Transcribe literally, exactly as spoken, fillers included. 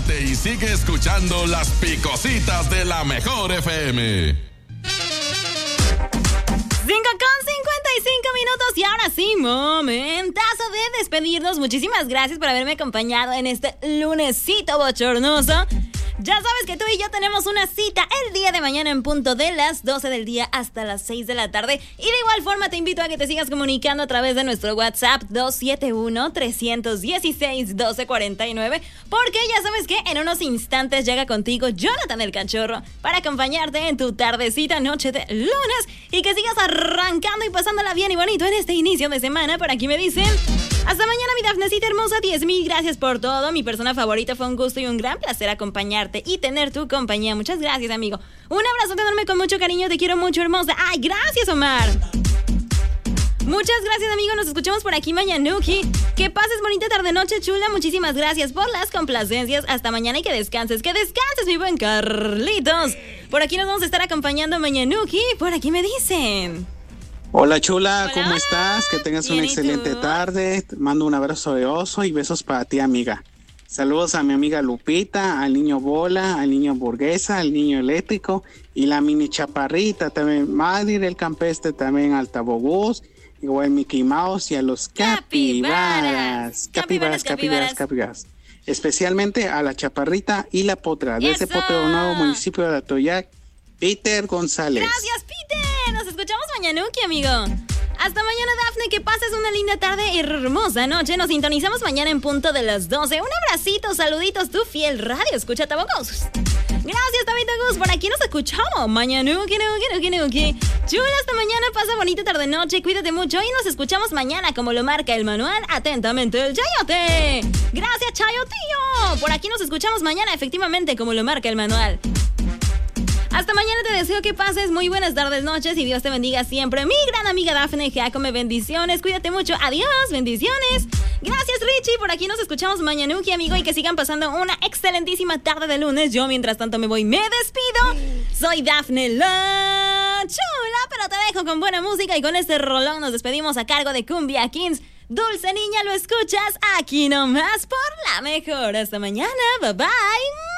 comunícate y sigue escuchando las picositas de la mejor F M. cinco con cincuenta y cinco minutos y ahora sí, momentazo de despedirnos. Muchísimas gracias por haberme acompañado en este lunesito bochornoso. Ya sabes que tú y yo tenemos una cita el día de mañana en punto de las doce del día hasta las seis de la tarde. Y de igual forma te invito a que te sigas comunicando a través de nuestro WhatsApp dos siete uno, tres uno seis, uno dos cuatro nueve. Porque ya sabes que en unos instantes llega contigo Jonathan el Cachorro para acompañarte en tu tardecita noche de lunes y que sigas arrancando y pasándola bien y bonito en este inicio de semana. Por aquí me dicen: hasta mañana, mi Dafnecita hermosa, diez mil gracias por todo. Mi persona favorita, fue un gusto y un gran placer acompañarte y tener tu compañía. Muchas gracias, amigo. Un abrazo enorme con mucho cariño, te quiero mucho, hermosa. Ay, gracias, Omar. Muchas gracias, amigo. Nos escuchamos por aquí mañanuki. Que pases bonita tarde, noche chula. Muchísimas gracias por las complacencias. Hasta mañana y que descanses. Que descanses, mi buen Carlitos. Por aquí nos vamos a estar acompañando mañanuki. Por aquí me dicen: hola, chula, hola, ¿cómo hola. estás? Que tengas Bien, una ¿y excelente tú? tarde. Te mando un abrazo de oso y besos para ti, amiga. Saludos a mi amiga Lupita, al niño Bola, al niño Burguesa, al niño Eléctrico y la mini Chaparrita, también Madrid el Campestre, también al Tabobús, igual Mickey Mouse y a los capibaras. Capibaras, capibaras, capibaras. Especialmente a la Chaparrita y la Potra, desde ¡Eso! Potrero Nuevo, municipio de Atoyac, Peter González. Gracias, Peter. Nos escuchamos mañanuki, amigo. Hasta mañana, Dafne, que pases una linda tarde y hermosa noche. Nos sintonizamos mañana en punto de las doce. Un abracito, saluditos, tu fiel radio. Escucha, Tabocos. Gracias, Tabita Gus. Por aquí nos escuchamos. Mañanuki, nuki, nuki, nuki. Chula, hasta mañana. Pasa bonita tarde, noche. Cuídate mucho y nos escuchamos mañana como lo marca el manual. Atentamente, el Chayote. Gracias, Chayotillo. Por aquí nos escuchamos mañana, efectivamente, como lo marca el manual. Hasta mañana, te deseo que pases muy buenas tardes, noches y Dios te bendiga siempre. Mi gran amiga Dafne Giacome, bendiciones, cuídate mucho, adiós, bendiciones. Gracias, Richie, por aquí nos escuchamos mañanuki, amigo, y que sigan pasando una excelentísima tarde de lunes. Yo, mientras tanto, me voy, me despido. Soy Dafne la Chula, pero te dejo con buena música y con este rolón nos despedimos a cargo de Cumbia Kings. Dulce niña, lo escuchas aquí nomás por la mejor. Hasta mañana, bye bye.